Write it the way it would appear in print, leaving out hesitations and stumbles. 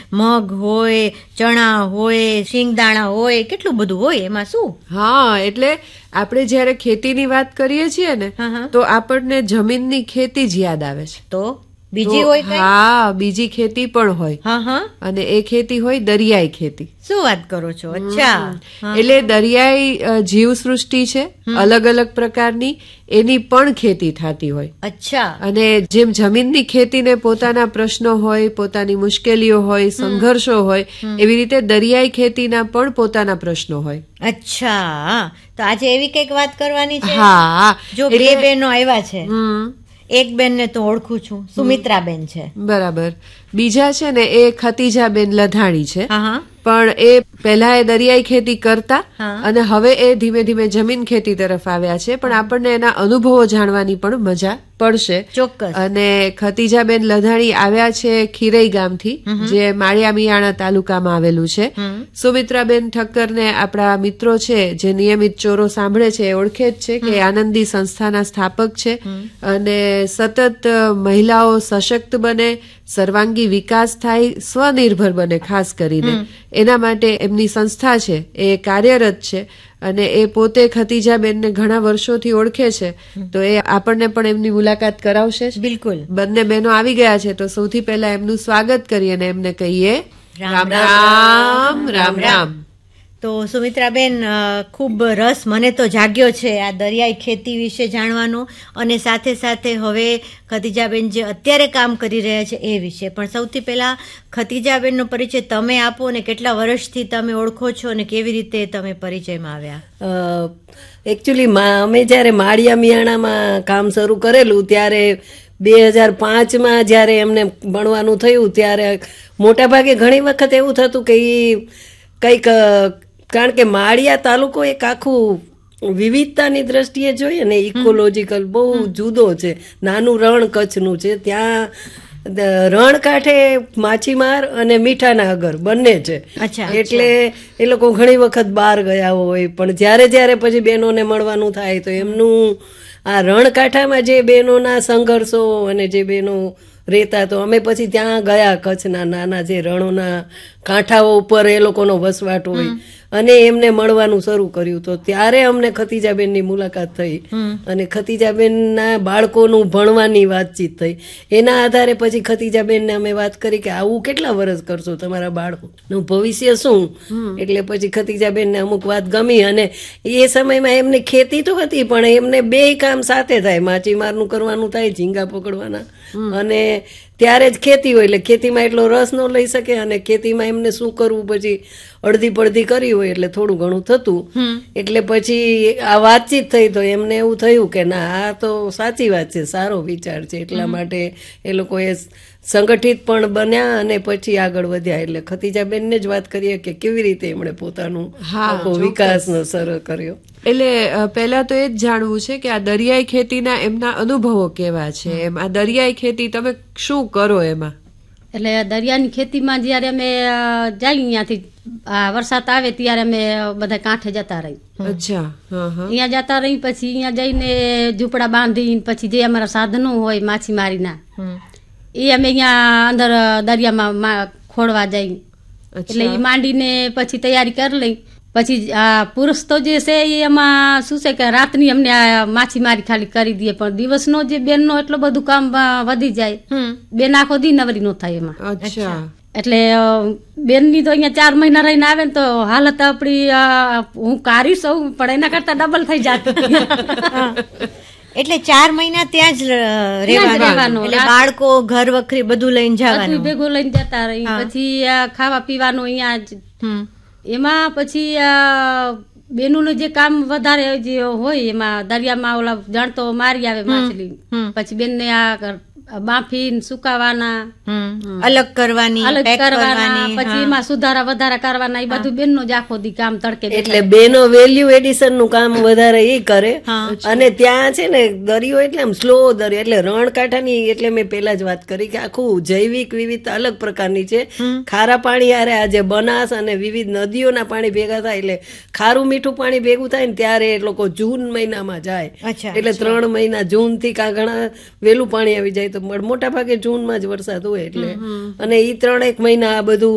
મગ હોય, ચણા હોય, શિંગદાણા હોય, કેટલું બધું હોય, એમાં શું? હા, એટલે આપણે જયારે ખેતીની વાત કરીએ છીએ ને તો આપણને જમીનની ખેતી જ યાદ આવે છે. તો બીજી હોય? હા, બીજી ખેતી પણ હોય, અને એ ખેતી હોય દરિયાઈ ખેતી. શું વાત કરો છો? અચ્છા. એટલે દરિયાઈ જીવસૃષ્ટિ છે અલગ અલગ પ્રકારની, એની પણ ખેતી થતી હોય. અચ્છા. અને જેમ જમીનની ખેતીને પોતાના પ્રશ્નો હોય, પોતાની મુશ્કેલીઓ હોય, સંઘર્ષો હોય, એવી રીતે દરિયાઈ ખેતીના પણ પોતાના પ્રશ્નો હોય. અચ્છા, તો આજે એવી કઈક વાત કરવાની છે. હા, જો બે બહેનો આવ્યા છે, એક બેન ને તો ઓળખું છું, સુમિત્રાબેન છે. બરાબર. બીજા છે ને એ ખતીજાબેન લધાણી છે, પણ એ પહેલા એ દરિયાઈ ખેતી કરતા અને હવે એ ધીમે ધીમે જમીન ખેતી તરફ આવ્યા છે. પણ આપણને એના અનુભવો જાણવાની પણ મજા પડશે. ચોક્કસ. અને ખતીજાબેન લધાણી આવ્યા છે ખીરઈ ગામથી, જે માળિયા મિયાણા તાલુકામાં આવેલું છે. સુમિત્રાબેન ઠક્કર ને આપણા મિત્રો છે જે નિયમિત ચોરો સાંભળે છે એ ઓળખે જ છે કે આનંદી સંસ્થાના સ્થાપક છે, અને સતત મહિલાઓ સશક્ત બને, સર્વાંગી વિકાસ થાય, સ્વનિર્ભર બને, ખાસ કરીને એના માટે એમની સંસ્થા છે એ કાર્યરત છે. અને એ પોતે ખતીજાબેનને ઘણા વર્ષોથી ઓળખે છે, તો એ આપણને પણ એમની મુલાકાત કરાવશે. બિલકુલ. બંને બહેનો આવી ગયા છે, તો સૌથી પહેલા એમનું સ્વાગત કરીએ અને એમને કહીએ રામ રામ. રામ રામ. તો સુમિત્રાબેન, ખૂબ રસ મને તો જાગ્યો છે આ દરિયાઈ ખેતી વિશે જાણવાનો, અને સાથે સાથે હવે ખતીજાબેન જે અત્યારે કામ કરી રહ્યા છે એ વિશે. પણ સૌથી પહેલા ખતીજાબેનનો પરિચય તમે આપો, અને કેટલા વર્ષથી તમે ઓળખો છો અને કેવી રીતે તમે પરિચયમાં આવ્યા? એકચ્યુઅલી અમે જ્યારે માળિયા મિયાણામાં કામ શરૂ કરેલું ત્યારે 2005માં જ્યારે એમને ભણવાનું થયું ત્યારે મોટાભાગે ઘણી વખત એવું થતું કે કંઈક, કારણ કે માળિયા તાલુકો એક આખું વિવિધતાની દ્રષ્ટિએ જોઈએ ને, ઇકોલોજીકલ બહુ જુદો છે. નાનું રણ કચ્છનું છે, ત્યાં રણ કાંઠે માછીમાર અને મીઠાના અગર બંને છે. એટલે એ લોકો ઘણી વખત બહાર ગયા હોય, પણ જ્યારે પછી બહેનોને મળવાનું થાય તો એમનું આ રણકાંઠામાં જે બહેનોના સંઘર્ષો અને જે બહેનો રહેતા, તો અમે પછી ત્યાં ગયા, કચ્છના નાના જે રણોના કાંઠાઓ ઉપર એ લોકોનો વસવાટ હોય, અને એમને મળવાનું શરૂ કર્યું. તો ત્યારે અમને ખતીજાબેનની મુલાકાત થઈ, અને ખતીજાબેનના બાળકોનું ભણવાની વાતચીત થઈ. એના આધારે પછી ખતીજાબેનને અમે વાત કરી કે આવું કેટલા વર્ષ કરશો, તમારા બાળકોનું ભવિષ્ય શું? એટલે પછી ખતીજાબેનને અમુક વાત ગમી, અને એ સમયમાં એમને ખેતી તો હતી પણ એમને બે કામ સાથે થાય, માછીમારનું કરવાનું થાય, ઝીંગા પકડવાના, અને ત્યારે જ ખેતી હોય એટલે ખેતીમાં એટલો રસ ન લઈ શકે, અને ખેતીમાં એમને શું કરવું પછી અડધી પડધી કરી હોય એટલે થોડું ઘણું થતું. એટલે પછી આ વાતચીત થઈ તો એમને એવું થયું કે ના, આ તો સાચી વાત છે, સારો વિચાર છે. એટલા માટે એ લોકોએ સંગઠિત પણ બન્યા અને પછી આગળ વધ્યા. એટલે ખતીજાબેનને જ વાત કરીએ કે કેવી રીતે એમણે પોતાનું વિકાસનો સર કર્યો. એટલે પહેલા તો એ જ જાણવું છે કે આ દરિયાઈ ખેતીના એમના અનુભવો કેવા છે. એમ આ દરિયાઈ ખેતી તમે શું કરો એમાં? એટલે દરિયાની ખેતીમાં જયારે અમે જઈએ અહીંયાથી વરસાદ આવે ત્યારે અમે બધા કાંઠે જતા રહી. અચ્છા. અહીંયા જતા રહી, પછી અહીંયા જઈને ઝૂંપડા બાંધીને પછી જે અમારા સાધનો હોય માછીમારીના એ અમે અહીંયા અંદર દરિયામાં ખોડવા જઈ, એટલે એ માંડીને પછી તૈયારી કરી લઈ. પછી પુરુષ તો જે છે એમાં શું છે કે રાતની અમને માછીમારી ખાલી કરી દઈએ, પણ દિવસનો જે બેનનો એટલો બધું કામ વધી જાય, બેન આખો દી નવરી નો થાય એમાં. અચ્છા. એટલે બેનની તો અહીંયા 4 મહિના રહીને આવે ને તો હાલત આપડી, હું કારી સૌ પણ એના કરતા ડબલ થઈ જાત. એટલે 4 મહિના ત્યાં જ રહેવાનું, એટલે બાળકો, ઘર વખરી બધું લઈને જવાનું, ભેગું લઈને જતા રહી. પછી ખાવા પીવાનું અહીંયા જ. એમાં પછી બેનું જે કામ વધારે જે હોય એમાં દરિયામાં ઓલા જાણતો મારી આવે માછલી, પછી બેન ને આ બાફી સુકાવાના, અલગ કરવાની, પછી એમાં સુધારા વધારા કરવાના, એ બધું બેનનો જ આખો દી કામ તડકે. એટલે બેનો વેલ્યુ એડિશન નું કામ વધારે એ કરે. અને ત્યાં છે ને દરિયો એટલે આમ સ્લો દરિયો, એટલે રણકાંઠાની, એટલે મેં પેલા જ વાત કરી કે આખું જૈવિક વિવિધતા અલગ પ્રકારની છે. ખારા પાણી હારે આજે બનાસ અને વિવિધ નદીઓના પાણી ભેગા થાય, એટલે ખારું મીઠું પાણી ભેગું થાય ને ત્યારે એ લોકો જૂન મહિનામાં જાય. એટલે 3 મહિના, જૂન થી ઘણા વહેલું પાણી આવી જાય, તો મોટા ભાગે જૂનમાં જ વરસાદ હોય. એટલે અને એ 3-1 મહિના આ બધું